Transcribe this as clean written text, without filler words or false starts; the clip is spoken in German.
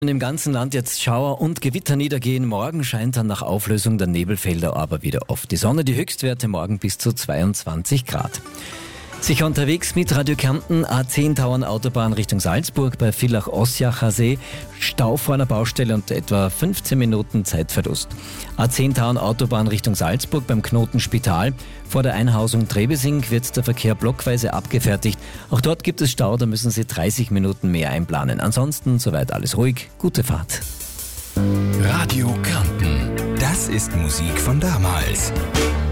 Im ganzen Land jetzt Schauer und Gewitter niedergehen. Morgen scheint dann nach Auflösung der Nebelfelder aber wieder oft die Sonne. Die Höchstwerte morgen bis zu 22 Grad. Sicher unterwegs mit Radio Kärnten, A10 Tauern Autobahn Richtung Salzburg bei Villach-Ossiacher See. Stau vor einer Baustelle und etwa 15 Minuten Zeitverlust. A10 Tauern Autobahn Richtung Salzburg beim Knoten Spital. Vor der Einhausung Trebesing wird der Verkehr blockweise abgefertigt. Auch dort gibt es Stau, da müssen Sie 30 Minuten mehr einplanen. Ansonsten soweit alles ruhig. Gute Fahrt. Radio Kärnten. Das ist Musik von damals.